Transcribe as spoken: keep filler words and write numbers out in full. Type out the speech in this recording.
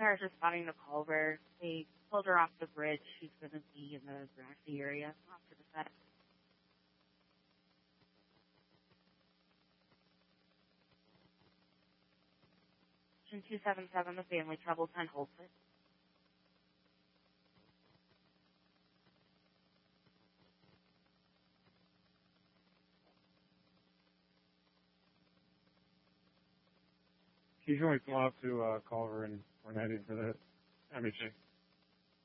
cars are spotting the Culver. They pulled her off the bridge. She's going to be in the grassy area off to the side. two seven seven, the family trouble sign holds it. Can you join me up to uh, Culver and we're heading for the M H A?